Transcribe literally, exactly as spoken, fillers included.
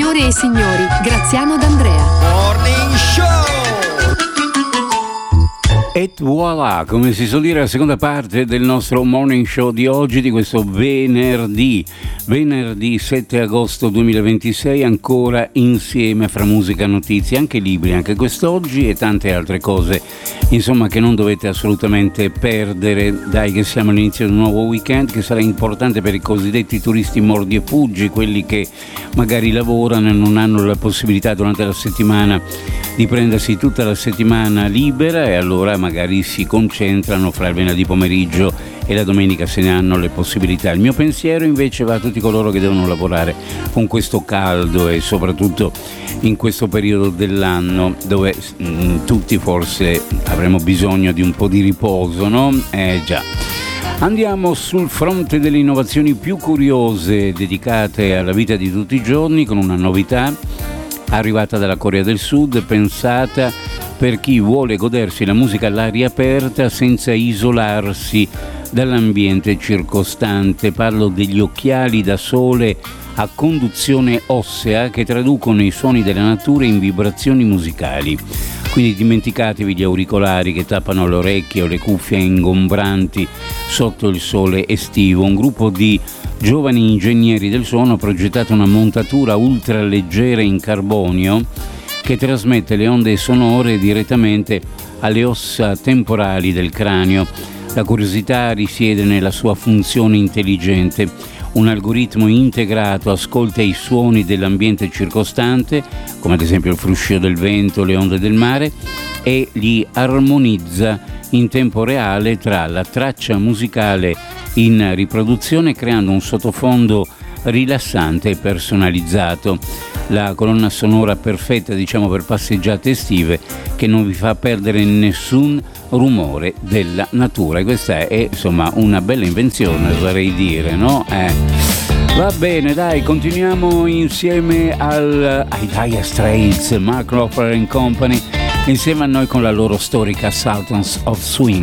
Signore e signori, Graziano D'Andrea. Morning Show! Et voilà, come si suol dire, la seconda parte del nostro morning show di oggi, di questo venerdì, venerdì sette agosto duemilaventisei, ancora insieme fra musica, notizie, anche libri, anche quest'oggi e tante altre cose, insomma, che non dovete assolutamente perdere. Dai, che siamo all'inizio di un nuovo weekend che sarà importante per i cosiddetti turisti mordi e fuggi, quelli che magari lavorano e non hanno la possibilità durante la settimana di prendersi tutta la settimana libera, e allora magari si concentrano fra il venerdì pomeriggio e la domenica se ne hanno le possibilità. Il mio pensiero invece va a tutti coloro che devono lavorare con questo caldo e soprattutto in questo periodo dell'anno dove mh, tutti forse avremo bisogno di un po' di riposo, no? Eh già. Andiamo sul fronte delle innovazioni più curiose dedicate alla vita di tutti i giorni con una novità arrivata dalla Corea del Sud, pensata per chi vuole godersi la musica all'aria aperta senza isolarsi dall'ambiente circostante. Parlo degli occhiali da sole a conduzione ossea che traducono i suoni della natura in vibrazioni musicali. Quindi dimenticatevi gli auricolari che tappano le orecchie o le cuffie ingombranti sotto il sole estivo. Un gruppo di giovani ingegneri del suono ha progettato una montatura ultraleggera in carbonio che trasmette le onde sonore direttamente alle ossa temporali del cranio. La curiosità risiede nella sua funzione intelligente. Un algoritmo integrato ascolta i suoni dell'ambiente circostante, come ad esempio il fruscio del vento, le onde del mare, e li armonizza in tempo reale tra la traccia musicale in riproduzione, creando un sottofondo rilassante e personalizzato. La colonna sonora perfetta, diciamo, per passeggiate estive, che non vi fa perdere nessun rumore della natura. E questa è, insomma, una bella invenzione, vorrei dire, no? Eh. Va bene, dai, continuiamo insieme al, ai Dire Straits, Mark Knopfler and Company, insieme a noi con la loro storica Sultans of Swing.